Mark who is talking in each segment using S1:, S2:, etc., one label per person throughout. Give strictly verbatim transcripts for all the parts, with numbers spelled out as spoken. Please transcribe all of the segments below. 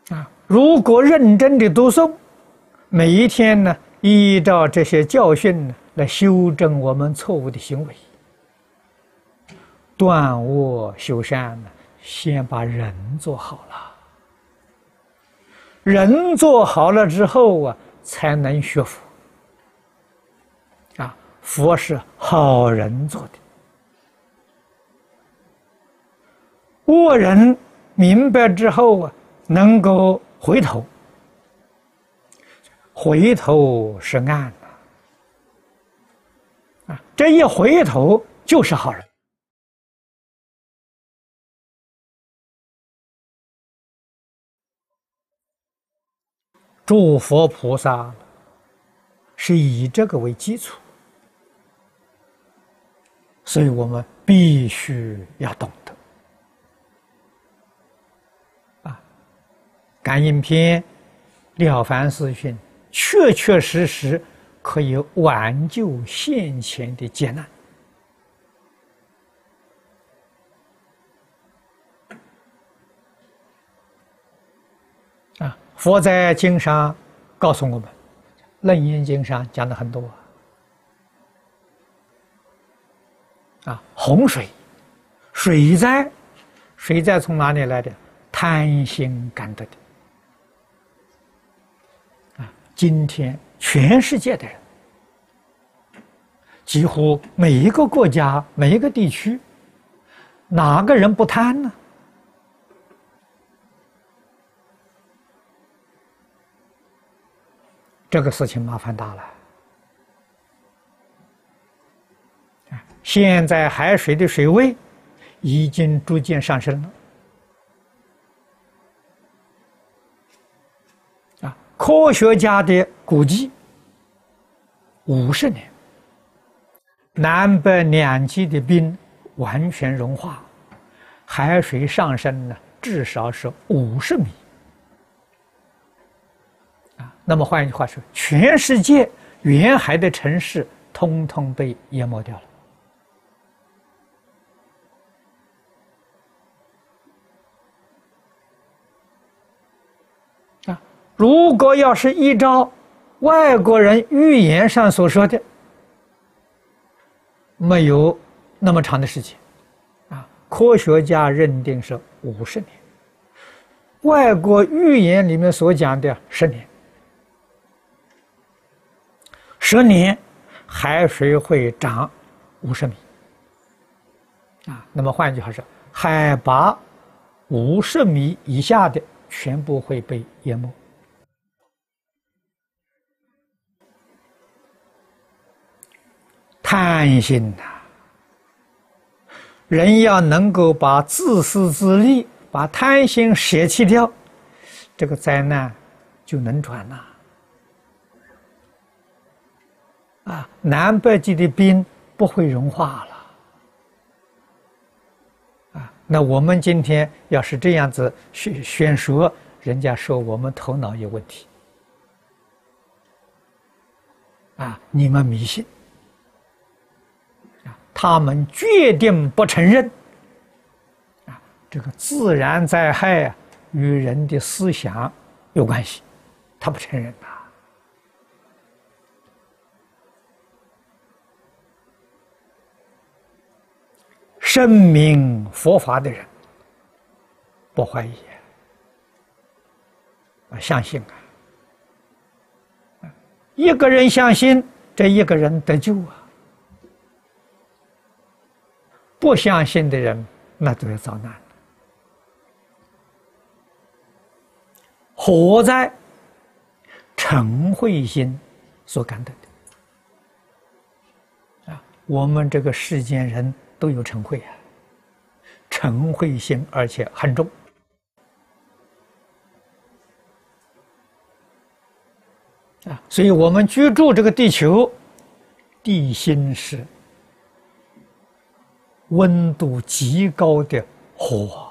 S1: 啊，如果认真的读诵，每一天呢，依照这些教训呢，来修正我们错误的行为，断恶修善呢，先把人做好了，人做好了之后啊，才能学佛。啊，佛是好人做的，恶人明白之后啊，能够回头，回头是岸呐！啊，这一回头就是好人。诸佛菩萨是以这个为基础，所以我们必须要懂得。啊，感应篇、了凡四训，确确实实可以挽救现前的劫难。啊，佛在经上告诉我们，《楞严经》上讲的很多。啊，洪水、水灾，水灾从哪里来的？贪心感得的。啊，今天全世界的人，几乎每一个国家、每一个地区，哪个人不贪呢？这个事情麻烦大了。现在海水的水位已经逐渐上升了。啊，科学家的估计，五十年，南北两极的冰完全融化，海水上升呢，至少是五十米。啊，那么换一句话说，全世界沿海的城市通通被淹没掉了。如果要是依照外国人预言上所说的，没有那么长的时间，啊，科学家认定是五十年，外国预言里面所讲的十年，十年海水会涨五十米，啊，那么换句话说，海拔五十米以下的全部会被淹没。贪心呐、啊，人要能够把自私自利、把贪心舍弃掉，这个灾难就能转了。啊，南北极的冰不会融化了。啊，那我们今天要是这样子宣宣说，人家说我们头脑有问题。啊，你们迷信。他们决定不承认，啊，这个自然灾害啊，与人的思想有关系，他不承认呐。深明佛法的人，不怀疑啊，相信啊，一个人相信，这一个人得救啊。不相信的人，那都要遭难。火灾，嗔恚心所感得的。啊，我们这个世间人都有嗔恚啊，嗔恚心而且很重。啊，所以我们居住这个地球，地心是温度极高的火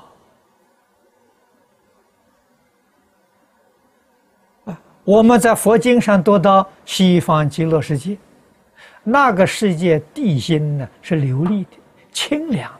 S1: 啊！我们在佛经上读到西方极乐世界，那个世界地心呢是流利的、清凉